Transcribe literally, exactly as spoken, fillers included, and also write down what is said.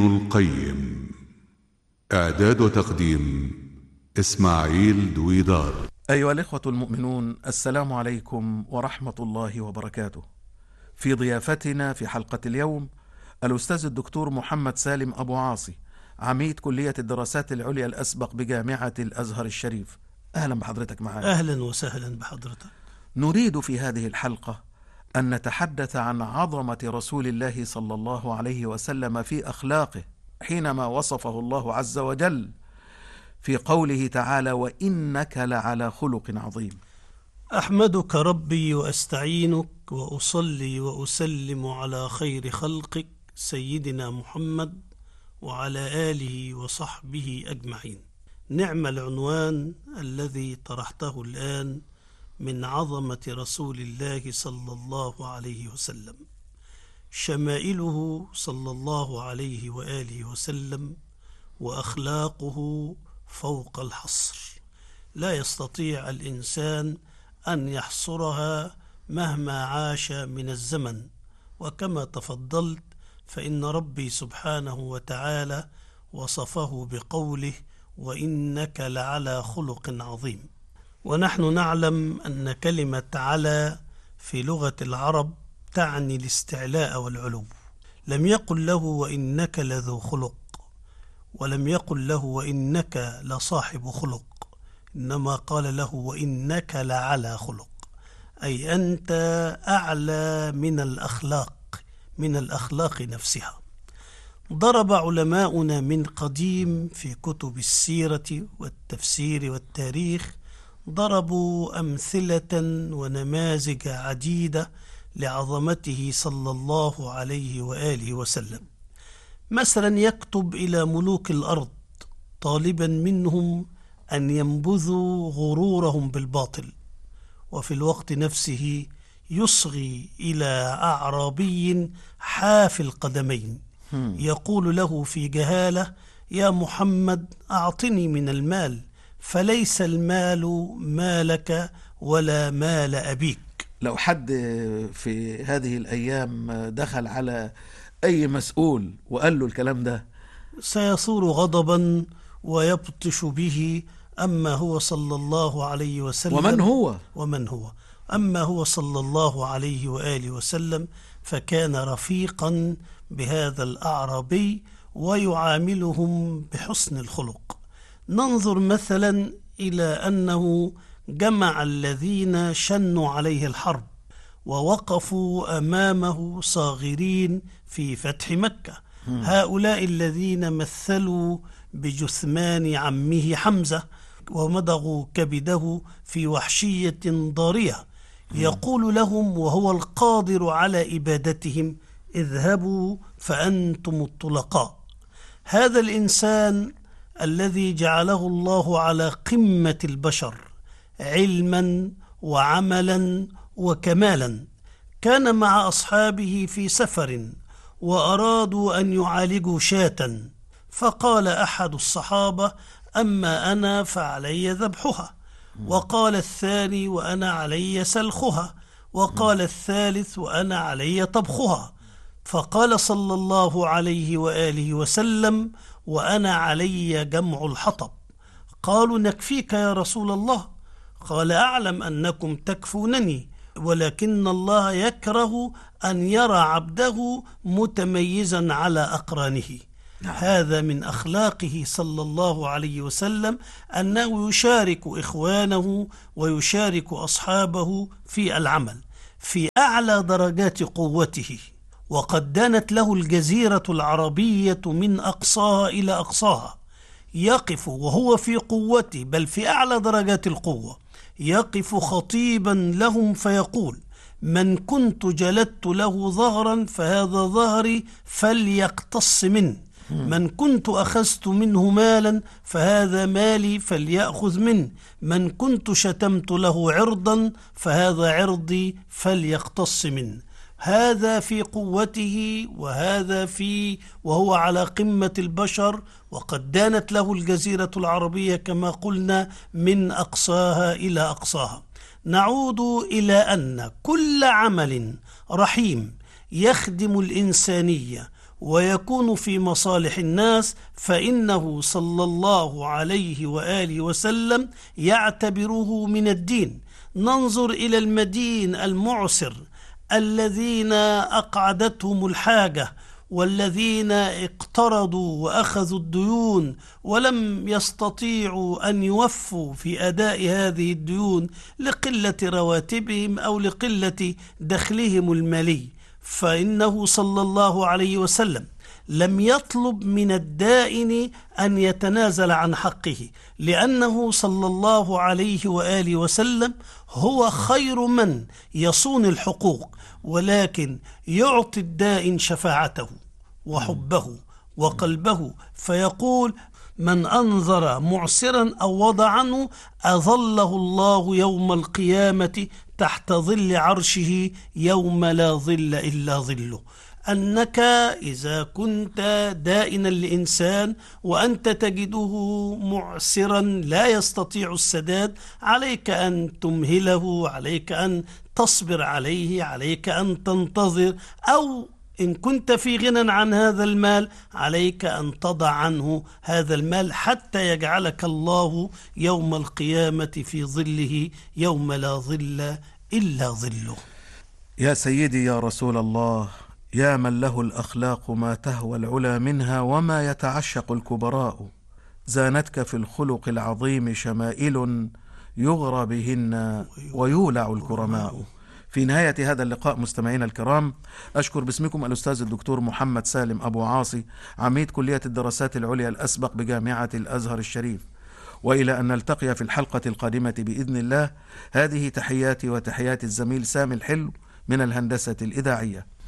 القيم. إعداد وتقديم إسماعيل دويدار. أيها الإخوة المؤمنون، السلام عليكم ورحمة الله وبركاته. في ضيافتنا في حلقة اليوم الأستاذ الدكتور محمد سالم أبو عاصي، عميد كلية الدراسات العليا الأسبق بجامعة الأزهر الشريف. أهلا بحضرتك معنا. أهلا وسهلا بحضرتك. نريد في هذه الحلقة أن نتحدث عن عظمة رسول الله صلى الله عليه وسلم في أخلاقه، حينما وصفه الله عز وجل في قوله تعالى: وإنك لعلى خلق عظيم. أحمدك ربي وأستعينك وأصلي وأسلم على خير خلقك سيدنا محمد وعلى آله وصحبه أجمعين. نعم العنوان الذي طرحته الآن من عظمة رسول الله صلى الله عليه وسلم. شمائله صلى الله عليه وآله وسلم وأخلاقه فوق الحصر، لا يستطيع الإنسان أن يحصرها مهما عاش من الزمن. وكما تفضلت فإن ربي سبحانه وتعالى وصفه بقوله: وإنك لعلى خلق عظيم. ونحن نعلم أن كلمة على في لغة العرب تعني الاستعلاء والعلو. لم يقل له وإنك لذو خلق، ولم يقل له وإنك لصاحب خلق، إنما قال له وإنك لعلى خلق، أي أنت أعلى من الأخلاق، من الأخلاق نفسها. ضرب علماؤنا من قديم في كتب السيرة والتفسير والتاريخ، ضربوا أمثلة ونماذج عديدة لعظمته صلى الله عليه وآله وسلم. مثلا يكتب إلى ملوك الأرض طالبا منهم أن ينبذوا غرورهم بالباطل، وفي الوقت نفسه يصغي إلى أعرابي حافي القدمين يقول له في جهالة: يا محمد أعطني من المال، فليس المال مالك ولا مال أبيك. لو حد في هذه الأيام دخل على أي مسؤول وقال له الكلام ده سيصور غضبا ويبطش به. أما هو صلى الله عليه وسلم ومن هو ومن هو أما هو صلى الله عليه وآله وسلم فكان رفيقا بهذا الأعرابي ويعاملهم بحسن الخلق. ننظر مثلا إلى أنه جمع الذين شنوا عليه الحرب ووقفوا أمامه صاغرين في فتح مكة. م. هؤلاء الذين مثلوا بجثمان عمه حمزة ومضغوا كبده في وحشية ضارية. يقول لهم وهو القادر على إبادتهم: اذهبوا فأنتم الطلقاء. هذا الإنسان الذي جعله الله على قمة البشر علما وعملا وكمالا، كان مع أصحابه في سفر وأرادوا أن يعالجوا شاة، فقال أحد الصحابة: أما أنا فعلي ذبحها، وقال الثاني: وأنا علي سلخها، وقال الثالث: وأنا علي طبخها. فقال صلى الله عليه وآله وسلم: وأنا علي جمع الحطب. قالوا: نكفيك يا رسول الله. قال: أعلم أنكم تكفونني، ولكن الله يكره أن يرى عبده متميزا على أقرانه. نعم. هذا من أخلاقه صلى الله عليه وسلم أنه يشارك إخوانه ويشارك أصحابه في العمل في أعلى درجات قوته. وقد دانت له الجزيرة العربية من أقصاها إلى أقصاها، يقف وهو في قوته بل في أعلى درجات القوة، يقف خطيبا لهم فيقول: من كنت جلدت له ظهرا فهذا ظهري فليقتص منه، من كنت أخذت منه مالا فهذا مالي فليأخذ منه، من كنت شتمت له عرضا فهذا عرضي فليقتص منه. هذا في قوته وهذا في وهو على قمة البشر، وقد دانت له الجزيرة العربية كما قلنا من أقصاها إلى أقصاها. نعود إلى أن كل عمل رحيم يخدم الإنسانية ويكون في مصالح الناس، فإنه صلى الله عليه وآله وسلم يعتبره من الدين. ننظر إلى المدين المعسر الذين أقعدتهم الحاجة، والذين اقترضوا وأخذوا الديون ولم يستطيعوا أن يوفوا في أداء هذه الديون لقلة رواتبهم أو لقلة دخلهم المالي، فإنه صلى الله عليه وسلم لم يطلب من الدائن أن يتنازل عن حقه، لأنه صلى الله عليه وآله وسلم هو خير من يصون الحقوق، ولكن يعطي الدائن شفاعته وحبه وقلبه، فيقول: من أنظر معسرا أو وضع عنه أظله الله يوم القيامة تحت ظل عرشه يوم لا ظل إلا ظله. أنك إذا كنت دائنا لإنسان وأنت تجده معسرا لا يستطيع السداد، عليك أن تمهله، عليك أن تصبر عليه، عليك أن تنتظر، أو إن كنت في غنى عن هذا المال عليك أن تضع عنه هذا المال حتى يجعلك الله يوم القيامة في ظله يوم لا ظل إلا ظله. يا سيدي يا رسول الله، يا من له الأخلاق ما تهوى العلا منها وما يتعشق الكبراء، زانتك في الخلق العظيم شمائل يغرى بهن ويولع الكرماء. في نهاية هذا اللقاء مستمعينا الكرام، أشكر باسمكم الأستاذ الدكتور محمد سالم أبو عاصي، عميد كلية الدراسات العليا الأسبق بجامعة الأزهر الشريف، وإلى أن نلتقي في الحلقة القادمة بإذن الله. هذه تحياتي وتحيات الزميل سامي الحلو من الهندسة الإذاعية.